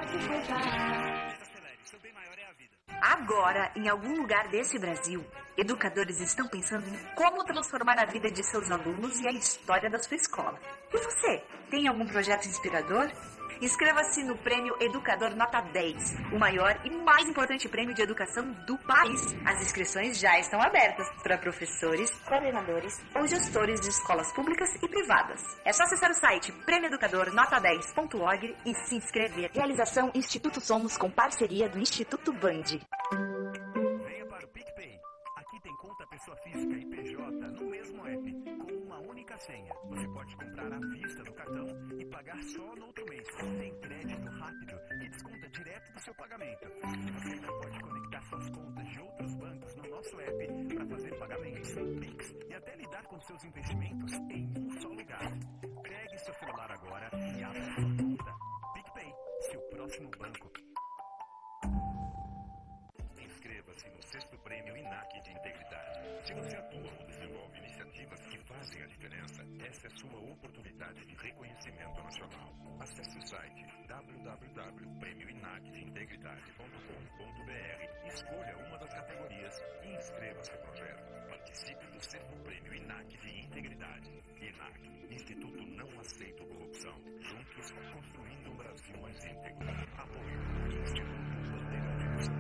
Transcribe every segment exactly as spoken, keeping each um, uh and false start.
Agora, em algum lugar desse Brasil, educadores estão pensando em como transformar a vida de seus alunos e a história da sua escola. E você, tem algum projeto inspirador? Inscreva-se no Prêmio Educador Nota dez, o maior e mais importante prêmio de educação do país. As inscrições já estão abertas para professores, coordenadores ou gestores de escolas públicas e privadas. É só acessar o site prêmio educador nota dez ponto org e se inscrever. Realização Instituto Somos com parceria do Instituto Band. Venha para o PicPay. Aqui tem conta pessoa física e P J no mesmo app, com uma única senha. Você pode comprar à vista do cartão e pagar só no outro mês. Tem crédito rápido que desconta direto do seu pagamento. Você ainda pode conectar suas contas de outros bancos no nosso app para fazer pagamentos, Pix e até lidar com seus investimentos em um só lugar. Pegue seu celular agora e abra sua conta. PicPay, seu próximo banco. Inscreva-se no sexto Prêmio I N A C de Integridade. Se você atua ou desenvolve iniciativas que fazem a diferença, essa é sua oportunidade de reconhecimento nacional. Acesse o site w w w ponto prêmio inac de integridade ponto com ponto b r, escolha uma das categorias e inscreva seu projeto. Participe do sexto Prêmio I N A C de Integridade. I N A C, Instituto Não Aceito Corrupção. Juntos, construindo um Brasil mais íntegro. Apoio Instituto Bandeirantes.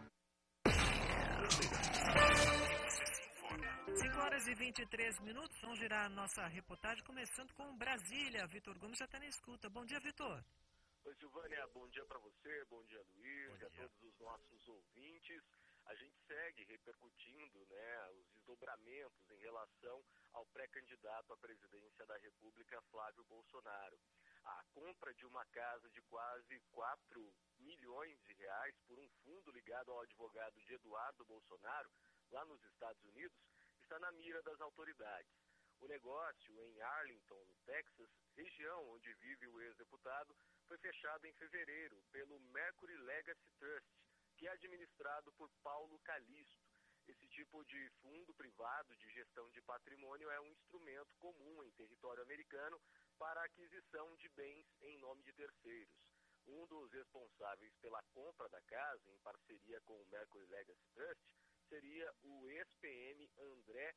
cinco horas e vinte e três minutos, vamos girar a nossa reportagem, começando com Brasília. Vitor Gomes já está na escuta. Bom dia, Vitor. Oi, Silvânia, bom dia para você, bom dia, Luiz, bom dia. A todos os nossos ouvintes. A gente segue repercutindo, né, os desdobramentos em relação ao pré-candidato à presidência da República, Flávio Bolsonaro. A compra de uma casa de quase quatro milhões de reais por um fundo ligado ao advogado de Eduardo Bolsonaro, lá nos Estados Unidos, está na mira das autoridades. O negócio em Arlington, no Texas, região onde vive o ex-deputado, foi fechado em fevereiro pelo Mercury Legacy Trust, que é administrado por Paulo Calixto. Esse tipo de fundo privado de gestão de patrimônio é um instrumento comum em território americano para a aquisição de bens em nome de terceiros. Um dos responsáveis pela compra da casa, em parceria com o Mercury Legacy Trust, seria o ex-P M André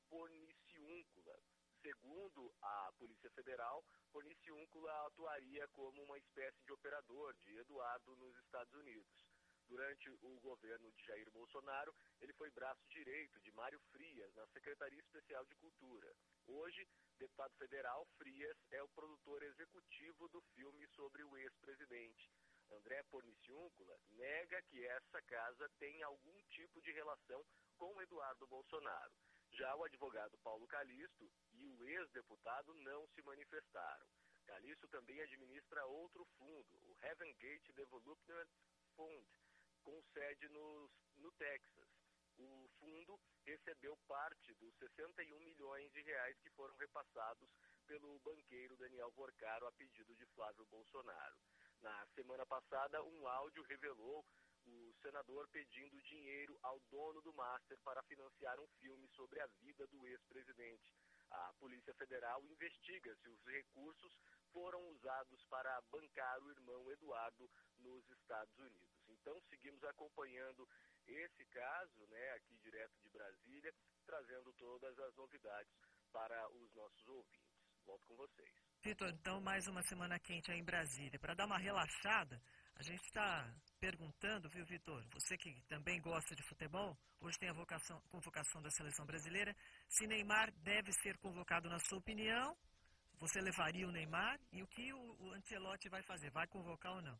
Porciúncula. Segundo a Polícia Federal, Porciúncula atuaria como uma espécie de operador de Eduardo nos Estados Unidos. Durante o governo de Jair Bolsonaro, ele foi braço direito de Mário Frias na Secretaria Especial de Cultura. Hoje, deputado federal, Frias é o produtor executivo do filme sobre o ex-presidente. André Porciúncula nega que essa casa tem algum tipo de relação com Eduardo Bolsonaro. Já o advogado Paulo Calixto e o ex-deputado não se manifestaram. Calixto também administra outro fundo, o Heaven Gate Development Fund, com sede no, no Texas. O fundo recebeu parte dos sessenta e um milhões de reais que foram repassados pelo banqueiro Daniel Vorcaro a pedido de Flávio Bolsonaro. Na semana passada, um áudio revelou o senador pedindo dinheiro ao dono do Master para financiar um filme sobre a vida do ex-presidente. A Polícia Federal investiga se os recursos foram usados para bancar o irmão Eduardo nos Estados Unidos. Então, seguimos acompanhando esse caso, né, aqui direto de Brasília, trazendo todas as novidades para os nossos ouvintes. Volto com vocês. Vitor, então mais uma semana quente aí em Brasília. Para dar uma relaxada, a gente está perguntando, viu, Vitor, você que também gosta de futebol, hoje tem a vocação, convocação da seleção brasileira, se Neymar deve ser convocado, na sua opinião, você levaria o Neymar? E o que o, o Ancelotti vai fazer? Vai convocar ou não?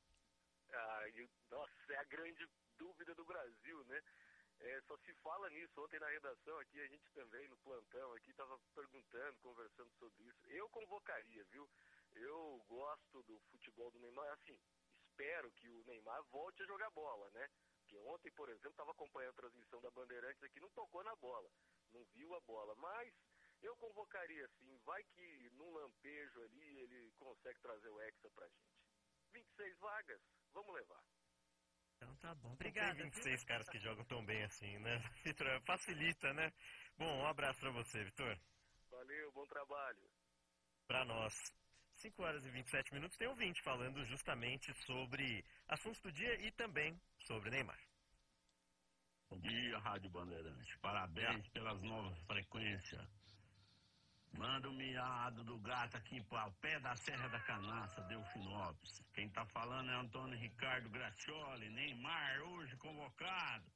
Ah, eu, nossa, é a grande dúvida do Brasil, né? É, só se fala nisso. Ontem na redação aqui, a gente também no plantão aqui estava perguntando, conversando sobre isso. Eu convocaria, viu? Eu gosto do futebol do Neymar, assim, espero que o Neymar volte a jogar bola, né? Porque ontem, por exemplo, estava acompanhando a transmissão da Bandeirantes aqui, não tocou na bola, não viu a bola, mas eu convocaria sim, vai que num lampejo ali ele consegue trazer o Hexa pra gente. vinte e seis vagas, vamos levar. Então tá bom, obrigado. Tem vinte e seis caras que jogam tão bem assim, né? Vitor, facilita, né? Bom, um abraço pra você, Vitor. Valeu, bom trabalho. Pra nós. cinco horas e vinte e sete minutos, tem ouvinte falando justamente sobre assuntos do dia e também sobre Neymar. Bom dia, Rádio Bandeirante. Parabéns pelas novas frequências. Manda o miado do gato aqui para o pé da Serra da Canastra, Delfinópolis. Quem tá falando é Antônio Ricardo Gracioli. Neymar hoje convocado.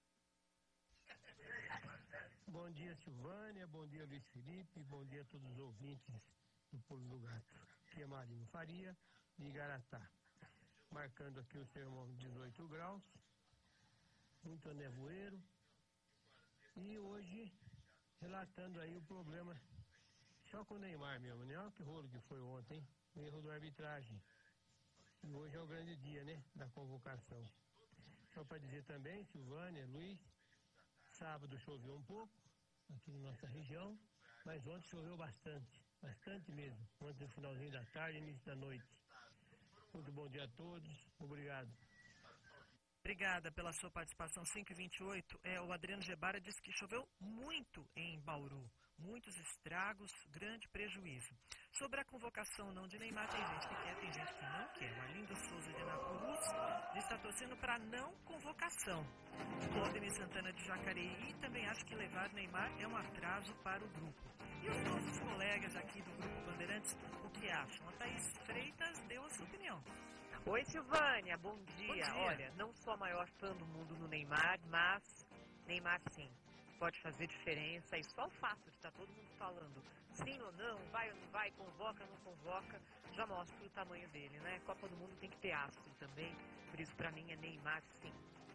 Bom dia, Silvânia. Bom dia, Luiz Felipe. Bom dia a todos os ouvintes do Pulo do Gato. Aqui é Marinho Faria, de Igaratá. Marcando aqui o termômetro dezoito graus. Muito nevoeiro. E hoje, relatando aí o problema só com o Neymar mesmo, né? Olha que rolo que foi ontem, o erro da arbitragem. E hoje é o grande dia, né? Da convocação. Só para dizer também, Silvânia, Luiz, sábado choveu um pouco aqui na nossa região, mas ontem choveu bastante, bastante mesmo. Ontem no finalzinho da tarde, início da noite. Muito bom dia a todos, obrigado. Obrigada pela sua participação. cinco e vinte e oito. É, o Adriano Gebara disse que choveu muito em Bauru. Muitos estragos, grande prejuízo. Sobre a convocação não de Neymar, tem gente que quer, tem gente que não quer. O Arlindo Souza de Anapurus está torcendo para não convocação. Claudemir Santana de Jacareí também acha que levar Neymar é um atraso para o grupo. E os nossos colegas aqui do Grupo Bandeirantes, o que acham? A Thaís Freitas deu a sua opinião. Oi, Silvânia, bom dia. Bom dia. Olha, não sou a maior fã do mundo no Neymar, mas Neymar sim, pode fazer diferença. E só o fato de estar todo mundo falando sim ou não, vai ou não vai, convoca ou não convoca, já mostra o tamanho dele, né? Copa do Mundo tem que ter astro também, por isso pra mim é Neymar sim.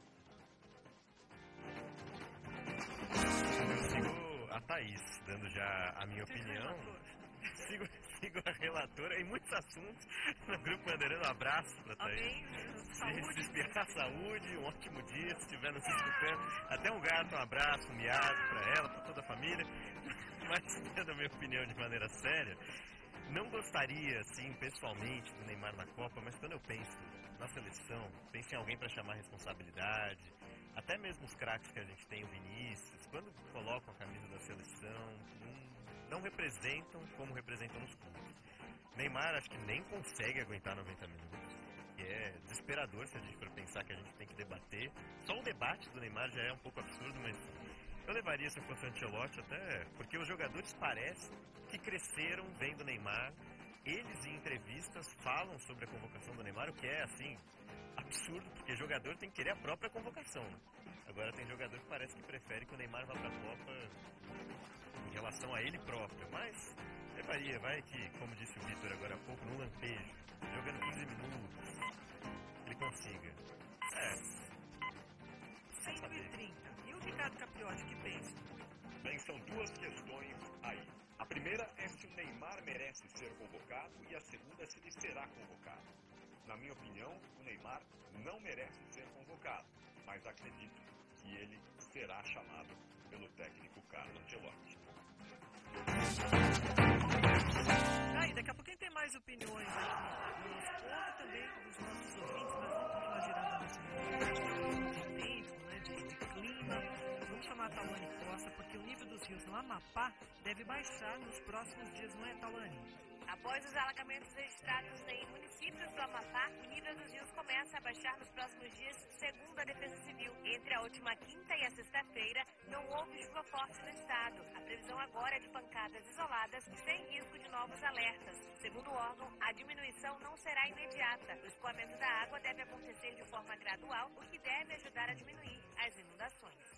Eu sigo a Thaís, dando já a minha opinião. Sigo, sigo a relatora em muitos assuntos no Grupo Bandeirante. Um abraço para Thaís. Amém. Se Saúde. respirar saúde, um ótimo dia. Se estiver nos escutando, até um gato, um abraço, um miado para ela, para toda a família. Mas, dando a minha opinião de maneira séria, não gostaria, assim, pessoalmente, do Neymar na Copa, mas quando eu penso na seleção, penso em alguém para chamar a responsabilidade, até mesmo os craques que a gente tem, o Vinícius, quando colocam a camisa da seleção, não, não representam como representam nos clubes. Neymar acho que nem consegue aguentar noventa minutos, que é desesperador se a gente for pensar que a gente tem que debater. Só o debate do Neymar já é um pouco absurdo, mas eu levaria se eu fosse Ancelotti até, porque os jogadores parecem que cresceram vendo o Neymar. Eles em entrevistas falam sobre a convocação do Neymar, o que é assim absurdo, porque jogador tem que querer a própria convocação. Agora tem jogador que parece que prefere que o Neymar vá para a Copa em relação a ele próprio, mas levaria, vai que, como disse o Vitor agora há pouco, no lampejo, jogando quinze minutos, ele consiga. É. cinco e trinta. E o Ricardo Capriotti, que pensa? Bem, são duas questões aí. A primeira é se o Neymar merece ser convocado e a segunda é se ele será convocado. Na minha opinião, o Neymar não merece ser convocado, mas acredito que ele será chamado pelo técnico Carlo Ancelotti. Aí, daqui a pouquinho tem mais opiniões aqui do nosso povo e também dos nossos ouvintes, mas vamos continuar girando nesse mundo de tempo, né, de, de clima. Vamos chamar a Tawane Costa, porque o nível dos rios no Amapá deve baixar nos próximos dias, não é, Tawane? Após os alagamentos registrados em municípios do Amapá, o nível dos rios começa a baixar nos próximos dias, segundo a Defesa Civil. Entre a última quinta e a sexta-feira, não houve chuva forte no estado. A previsão agora é de pancadas isoladas, sem risco de novos alertas. Segundo o órgão, a diminuição não será imediata. O escoamento da água deve acontecer de forma gradual, o que deve ajudar a diminuir as inundações.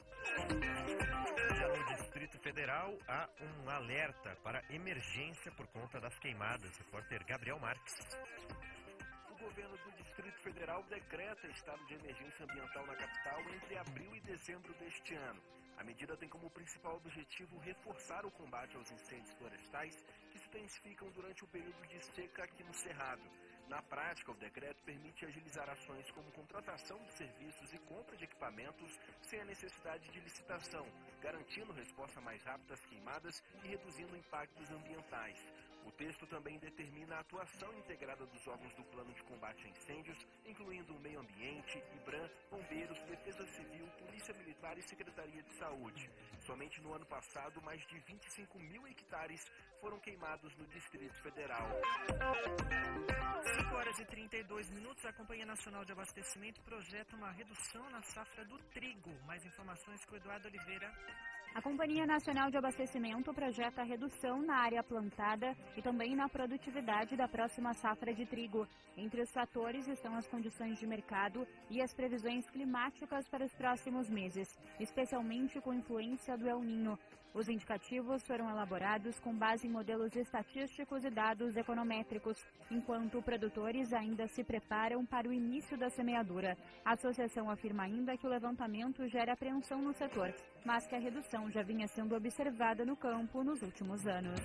Já no Distrito Federal, há um alerta para emergência por conta das queimadas. Repórter Gabriel Marques. O governo do Distrito Federal decreta estado de emergência ambiental na capital entre abril e dezembro deste ano. A medida tem como principal objetivo reforçar o combate aos incêndios florestais que se intensificam durante o período de seca aqui no Cerrado. Na prática, o decreto permite agilizar ações como contratação de serviços e compra de equipamentos sem a necessidade de licitação, garantindo resposta mais rápida às queimadas e reduzindo impactos ambientais. O texto também determina a atuação integrada dos órgãos do Plano de Combate a Incêndios, incluindo o Meio Ambiente, IBRAM, Bombeiros, Defesa Civil, Polícia Militar e Secretaria de Saúde. Somente no ano passado, mais de vinte e cinco mil hectares foram queimados no Distrito Federal. cinco horas e trinta e dois minutos, a Companhia Nacional de Abastecimento projeta uma redução na safra do trigo. Mais informações com o Eduardo Oliveira. A Companhia Nacional de Abastecimento projeta redução na área plantada e também na produtividade da próxima safra de trigo. Entre os fatores estão as condições de mercado e as previsões climáticas para os próximos meses, especialmente com influência do El Niño. Os indicativos foram elaborados com base em modelos estatísticos e dados econométricos, enquanto produtores ainda se preparam para o início da semeadura. A associação afirma ainda que o levantamento gera apreensão no setor, mas que a redução já vinha sendo observada no campo nos últimos anos.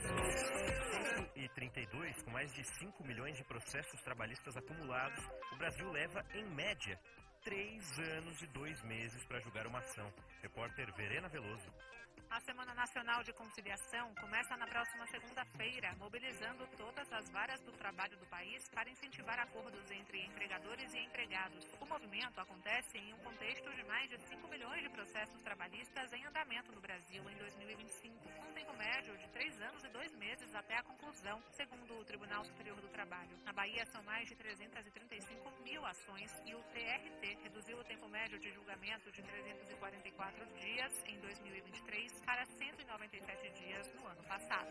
E trinta e dois, com mais de cinco milhões de processos trabalhistas acumulados, o Brasil leva, em média, três anos e dois meses para julgar uma ação. Repórter Verena Veloso. A Semana Nacional de Conciliação começa na próxima segunda-feira, mobilizando todas as varas do trabalho do país para incentivar acordos entre empregadores e empregados. O movimento acontece em um contexto de mais de cinco milhões de processos trabalhistas em andamento no Brasil em dois mil e vinte e cinco, com um tempo médio de três anos e dois meses até a conclusão, segundo o Tribunal Superior do Trabalho. Na Bahia, são mais de trezentos e trinta e cinco mil ações e o T R T reduziu o tempo médio de julgamento de trezentos e quarenta e quatro dias em dois mil e vinte e três para cento e noventa e sete dias no ano passado.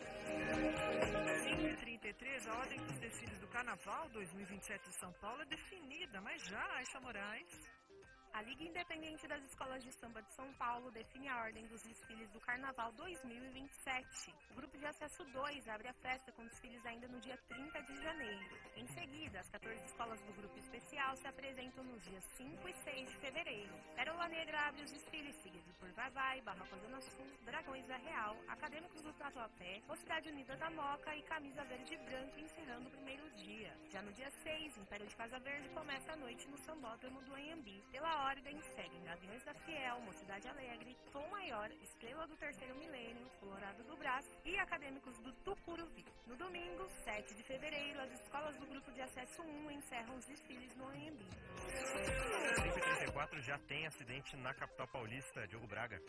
cinco e trinta e três, a ordem dos desfiles do Carnaval dois mil e vinte e sete de São Paulo é definida, mas já, Aisha Moraes. A Liga Independente das Escolas de Samba de São Paulo define a ordem dos desfiles do Carnaval dois mil e vinte e sete. O Grupo de Acesso dois abre a festa com desfiles ainda no dia trinta de janeiro. Em seguida, as quatorze escolas do Grupo Especial se apresentam nos dias cinco e seis de fevereiro. Pérola Negra abre os desfiles, seguido por Vai Vai, Barroca Zona Sul, Dragões da Real, Acadêmicos do Tatuapé, Mocidade Unida da Moca e Camisa Verde e Branca, encerrando o primeiro dia. Já no dia seis, Império de Casa Verde começa a noite no Sambódromo do Anhembi. Pela ordem, seguem Gaviões da Fiel, Mocidade Alegre, Tom Maior, Estrela do Terceiro Milênio, Colorado do Brás e Acadêmicos do Tucuruvi. No domingo, sete de fevereiro, as escolas do Grupo de Acesso um encerram os desfiles no Anhembi. cinco e trinta e quatro, já tem acidente na capital paulista, Diogo Braga.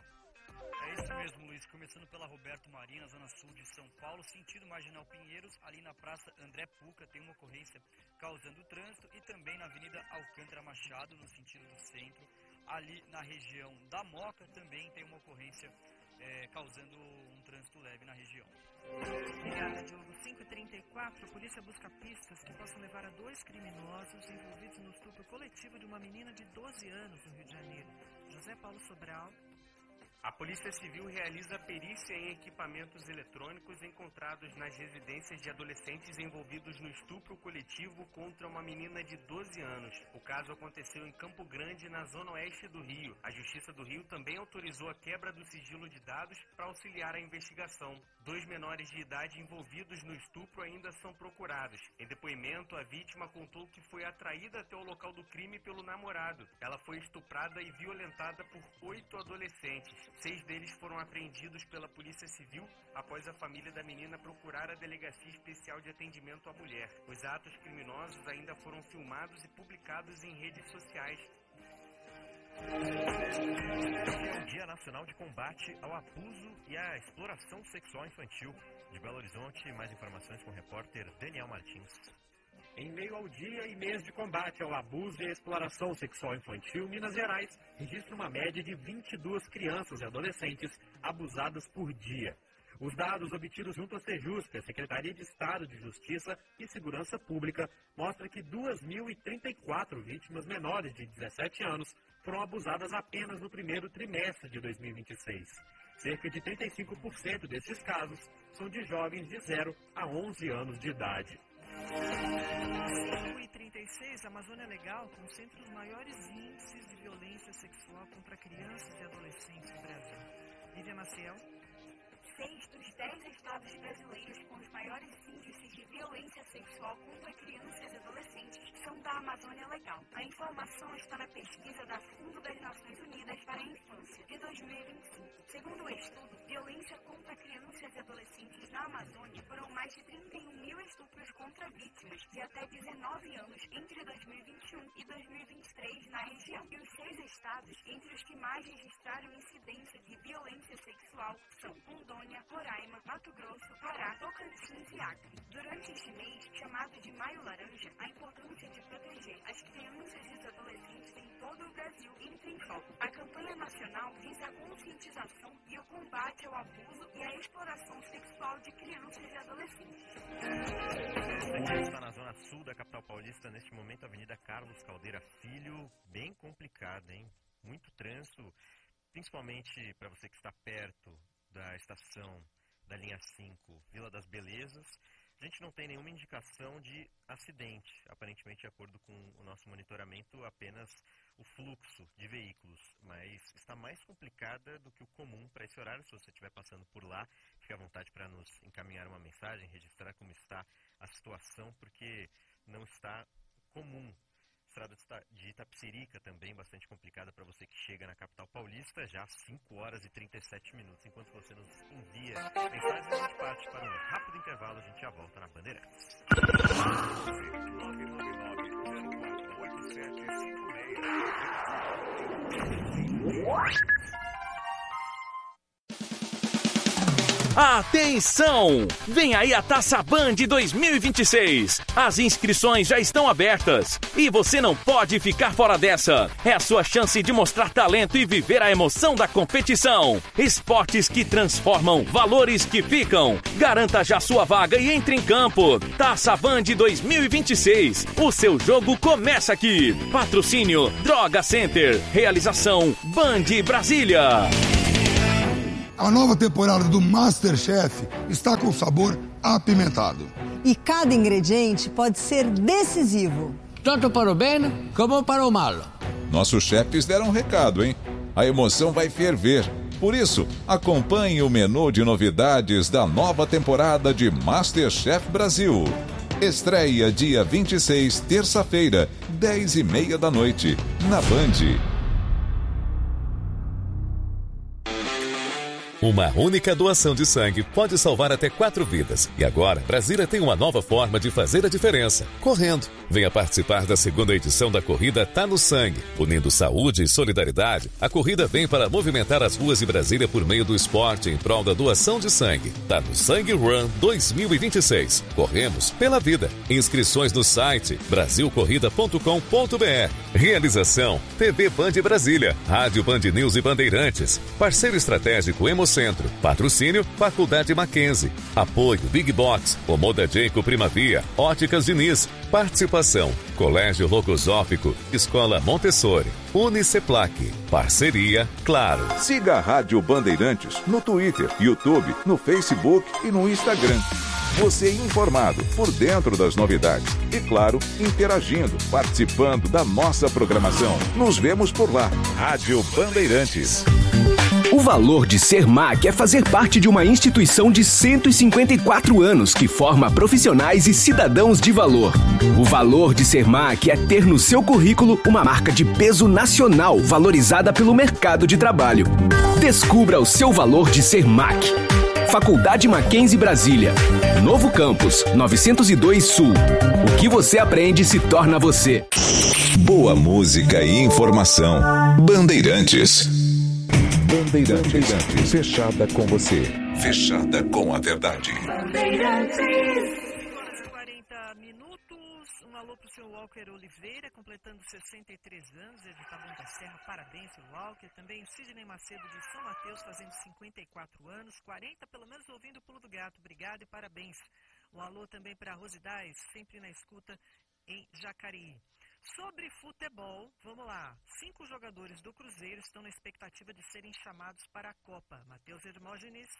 É isso mesmo, Luiz. Começando pela Roberto Marinho, na zona sul de São Paulo, sentido Marginal Pinheiros, ali na Praça André Puca, tem uma ocorrência causando trânsito, e também na Avenida Alcântara Machado, no sentido do centro, ali na região da Moca, também tem uma ocorrência é, causando um trânsito leve na região. Obrigada, Diogo. cinco e trinta e quatro, a polícia busca pistas que possam levar a dois criminosos envolvidos no estupro coletivo de uma menina de doze anos no Rio de Janeiro. José Paulo Sobral. A Polícia Civil realiza perícia em equipamentos eletrônicos encontrados nas residências de adolescentes envolvidos no estupro coletivo contra uma menina de doze anos. O caso aconteceu em Campo Grande, na zona oeste do Rio. A Justiça do Rio também autorizou a quebra do sigilo de dados para auxiliar a investigação. Dois menores de idade envolvidos no estupro ainda são procurados. Em depoimento, a vítima contou que foi atraída até o local do crime pelo namorado. Ela foi estuprada e violentada por oito adolescentes. Seis deles foram apreendidos pela Polícia Civil após a família da menina procurar a Delegacia Especial de Atendimento à Mulher. Os atos criminosos ainda foram filmados e publicados em redes sociais. É o Dia Nacional de Combate ao Abuso e à Exploração Sexual Infantil. De Belo Horizonte, mais informações com o repórter Daniel Martins. Em meio ao dia e mês de combate ao abuso e à exploração sexual infantil, Minas Gerais registra uma média de vinte e duas crianças e adolescentes abusadas por dia. Os dados obtidos junto à Sejusp, a Secretaria de Estado de Justiça e Segurança Pública, mostram que duas mil e trinta e quatro vítimas menores de dezessete anos foram abusadas apenas no primeiro trimestre de dois mil e vinte e seis. Cerca de trinta e cinco por cento desses casos são de jovens de zero a onze anos de idade. cinco e trinta e seis, a Amazônia Legal concentra os maiores índices de violência sexual contra crianças e adolescentes do Brasil. Lívia Maciel. Seis dos dez estados brasileiros com os maiores índices de violência sexual contra crianças e adolescentes são da Amazônia Legal. legal. A informação está na pesquisa da Fundo das Nações Unidas para a Infância, de dois mil e vinte e cinco. Segundo o estudo, violência contra crianças e adolescentes na Amazônia foram mais de trinta e um mil estupros contra vítimas de até dezenove anos entre dois mil e vinte e um e dois mil e vinte e três na região. E os seis estados entre os que mais registraram incidência de violência sexual são Rondônia, Roraima, Mato Grosso, Pará, Tocantins e Acre. Durante este mês, chamado de Maio Laranja, a importância de proteger as crianças e os adolescentes em todo o Brasil entra em foco. A campanha nacional visa a conscientização e o combate ao abuso e à exploração sexual de crianças e adolescentes. A gente está na zona sul da capital paulista, neste momento, Avenida Carlos Caldeira Filho, bem complicada, hein? Muito trânsito, principalmente para você que está perto da estação da linha cinco, Vila das Belezas. A gente não tem nenhuma indicação de acidente, aparentemente, de acordo com o nosso monitoramento, apenas o fluxo de veículos, mas está mais complicada do que o comum para esse horário. Se você estiver passando por lá, fique à vontade para nos encaminhar uma mensagem, registrar como está a situação, porque não está comum. Estrada de Itapecerica também bastante complicada para você que chega na capital paulista, já às cinco horas e trinta e sete minutos. Enquanto você nos envia mensagens, a gente parte para um rápido intervalo, a gente já volta na Bandeirantes. nove nove nove zero quatro oito sete cinco seis. Atenção! Vem aí a Taça Band dois mil e vinte e seis. As inscrições já estão abertas e você não pode ficar fora dessa. É a sua chance de mostrar talento e viver a emoção da competição. Esportes que transformam, valores que ficam. Garanta já sua vaga e entre em campo. Taça Band dois mil e vinte e seis. O seu jogo começa aqui. Patrocínio Droga Center. Realização Band Brasília. A nova temporada do MasterChef está com sabor apimentado. E cada ingrediente pode ser decisivo. Tanto para o bem como para o mal. Nossos chefes deram um recado, hein? A emoção vai ferver. Por isso, acompanhe o menu de novidades da nova temporada de MasterChef Brasil. Estreia dia vinte e seis, terça-feira, dez e meia da noite, na Band. Uma única doação de sangue pode salvar até quatro vidas. E agora, Brasília tem uma nova forma de fazer a diferença: correndo. Venha participar da segunda edição da corrida Tá no Sangue. Unindo saúde e solidariedade, a corrida vem para movimentar as ruas de Brasília por meio do esporte em prol da doação de sangue. Tá no Sangue Run dois mil e vinte e seis. Corremos pela vida. Inscrições no site brasil corrida ponto com ponto b r. Realização T V Band Brasília, Rádio Band News e Bandeirantes. Parceiro estratégico Hemocentro. Patrocínio Faculdade Mackenzie. Apoio Big Box, Omoda Jayco Primavia, Óticas Diniz. Participação Colégio Logosófico, Escola Montessori, Uniceplac. Parceria Claro. Siga a Rádio Bandeirantes no Twitter, YouTube, no Facebook e no Instagram. Você informado, por dentro das novidades. E claro, interagindo, participando da nossa programação. Nos vemos por lá. Rádio Bandeirantes. O valor de ser M A C é fazer parte de uma instituição de cento e cinquenta e quatro anos que forma profissionais e cidadãos de valor. O valor de ser M A C é ter no seu currículo uma marca de peso nacional valorizada pelo mercado de trabalho. Descubra o seu valor de ser M A C. Faculdade Mackenzie Brasília. Novo Campus, novecentos e dois Sul. O que você aprende se torna você. Boa música e informação. Bandeirantes. Bandeirantes. Fechada com você. Fechada com a verdade. Bandeirantes. quarenta minutos. Um alô pro seu Walker Oliveira, completando sessenta e três anos. Ele tá bom da Serra. Parabéns, seu Walker. Também o Sidney Macedo de São Mateus, fazendo cinquenta e quatro anos. quarenta, pelo menos, ouvindo o Pulo do Gato. Obrigado e parabéns. Um alô também para Rosidais, sempre na escuta em Jacareí. Sobre futebol, vamos lá. Cinco jogadores do Cruzeiro estão na expectativa de serem chamados para a Copa. Matheus Hermógenes.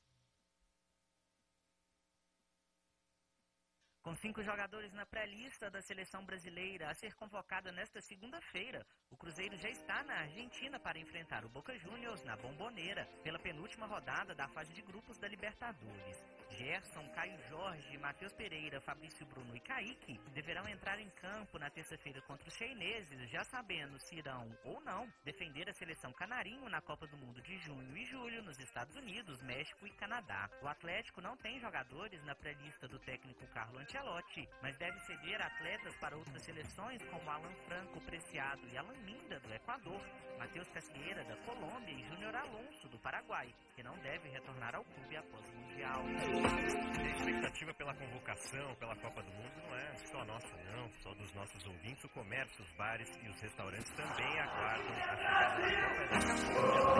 Com cinco jogadores na pré-lista da seleção brasileira a ser convocada nesta segunda-feira, o Cruzeiro já está na Argentina para enfrentar o Boca Juniors na Bombonera, pela penúltima rodada da fase de grupos da Libertadores. Gerson, Caio Jorge, Matheus Pereira, Fabrício Bruno e Kaique deverão entrar em campo na terça-feira contra os chineses, já sabendo se irão ou não defender a seleção canarinho na Copa do Mundo de junho e julho nos Estados Unidos, México e Canadá. O Atlético não tem jogadores na pré-lista do técnico Carlo Ancelotti, mas deve ceder atletas para outras seleções como Alan Franco Preciado e Alan Minda do Equador, Matheus Casqueira da Colômbia e Júnior Alonso do Paraguai, que não deve retornar ao clube após o Mundial. A expectativa pela convocação, pela Copa do Mundo não é só nossa não, só dos nossos ouvintes. O comércio, os bares e os restaurantes também aguardam a chegada da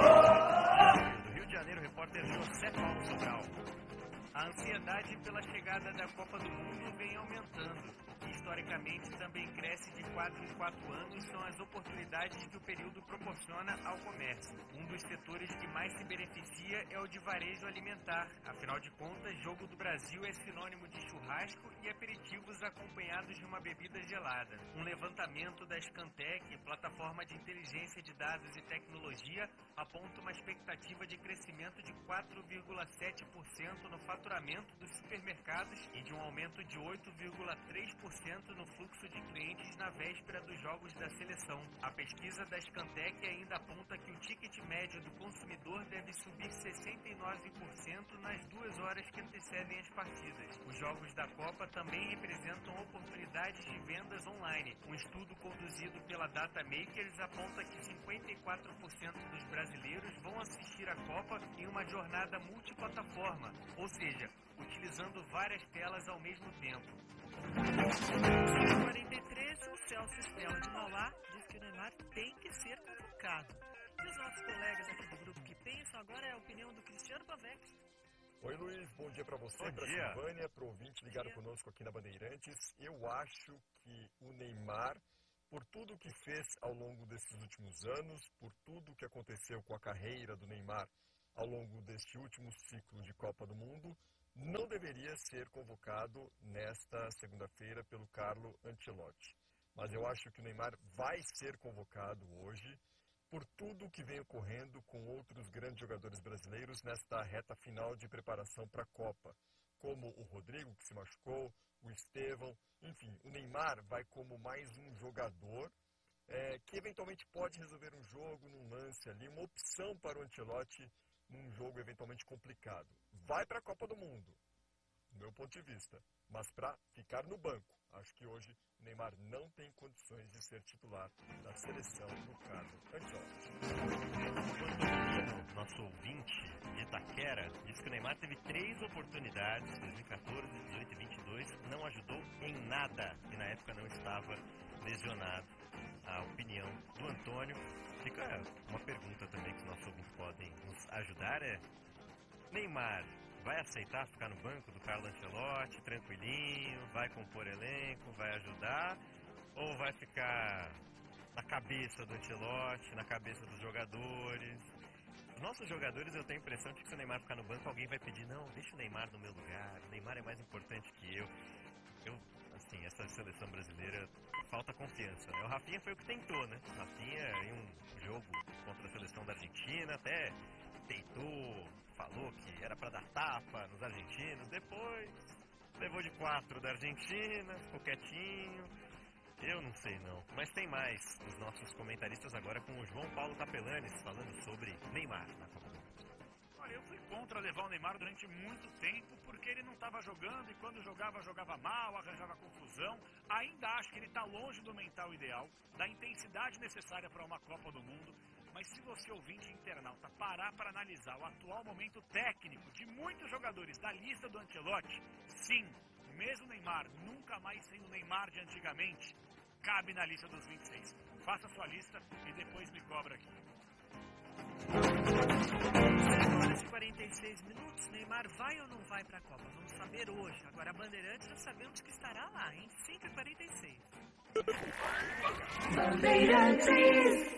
Copa do Rio de Janeiro, repórter José Paulo Sobral. A ansiedade pela chegada da Copa do Mundo vem aumentando. Historicamente, também cresce de quatro em quatro anos, são as oportunidades que o período proporciona ao comércio. Um dos setores que mais se beneficia é o de varejo alimentar. Afinal de contas, Jogo do Brasil é sinônimo de churrasco e aperitivos acompanhados de uma bebida gelada. Um levantamento da Scantec, plataforma de inteligência de dados e tecnologia, aponta uma expectativa de crescimento de quatro vírgula sete por cento no faturamento dos supermercados e de um aumento de oito vírgula três por cento no fluxo de clientes na véspera dos jogos da seleção. A pesquisa da Scantec ainda aponta que o ticket médio do consumidor deve subir sessenta e nove por cento nas duas horas que antecedem as partidas. Os jogos da Copa também representam oportunidades de vendas online. Um estudo conduzido pela Datamakers aponta que cinquenta e quatro por cento dos brasileiros vão assistir a Copa em uma jornada multiplataforma, ou seja, utilizando várias telas ao mesmo tempo. quarenta e três, o Celso Stella de Mauá diz que o Neymar tem que ser convocado. E os nossos colegas aqui do grupo que pensam, agora é a opinião do Cristiano Pavec. Oi, Luiz, bom dia para você, para a Silvânia, para o ouvinte ligado conosco aqui na Bandeirantes. Eu acho que o Neymar, por tudo que fez ao longo desses últimos anos, por tudo que aconteceu com a carreira do Neymar ao longo deste último ciclo de Copa do Mundo, não deveria ser convocado nesta segunda-feira pelo Carlo Ancelotti. Mas eu acho que o Neymar vai ser convocado hoje por tudo que vem ocorrendo com outros grandes jogadores brasileiros nesta reta final de preparação para a Copa, como o Rodrigo, que se machucou, o Estevão, enfim, o Neymar vai como mais um jogador é, que eventualmente pode resolver um jogo num lance ali, uma opção para o Ancelotti num jogo eventualmente complicado. Vai para a Copa do Mundo, do meu ponto de vista, mas para ficar no banco. Acho que hoje o Neymar não tem condições de ser titular da seleção do Carlo Ancelotti. Nosso ouvinte de Itaquera diz que o Neymar teve três oportunidades, dois mil e quatorze, dezoito e vinte e dois, não ajudou em nada e na época não estava lesionado. A opinião do Antônio. Fica uma pergunta também que os nossos ouvintes podem nos ajudar, é: Neymar vai aceitar ficar no banco do Carlo Ancelotti, tranquilinho, vai compor elenco, vai ajudar, ou vai ficar na cabeça do Ancelotti, na cabeça dos jogadores? Os nossos jogadores, eu tenho a impressão de que se o Neymar ficar no banco, alguém vai pedir: não, deixa o Neymar no meu lugar, o Neymar é mais importante que eu. Eu, assim, essa seleção brasileira falta confiança, né? O Rafinha foi o que tentou, né? O Rafinha, em um jogo contra a seleção da Argentina, até tentou, falou que era para dar tapa nos argentinos, depois levou de quatro da Argentina, ficou quietinho. Eu não sei não, mas tem mais. Os nossos comentaristas agora com o João Paulo Capelanes falando sobre Neymar na Copa do Mundo. Olha, eu fui contra levar o Neymar durante muito tempo, porque ele não estava jogando e quando jogava, jogava mal, arranjava confusão. Ainda acho que ele está longe do mental ideal, da intensidade necessária para uma Copa do Mundo. Mas se você, ouvinte internauta, parar para analisar o atual momento técnico de muitos jogadores da lista do Ancelotti, sim, mesmo Neymar nunca mais sendo o Neymar de antigamente, cabe na lista dos vinte e seis. Faça a sua lista e depois me cobra aqui. Horas e quarenta e seis minutos, Neymar vai ou não vai para a Copa? Vamos saber hoje. Agora a Bandeirantes já sabemos que estará lá, em cinco e quarenta e seis. Bandeirantes.